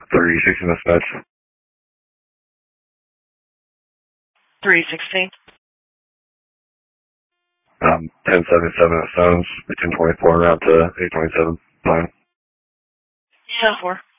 360 dispatch. 316. 1077 at Stones, between 24 and out to 827. Fine. Yeah, 4.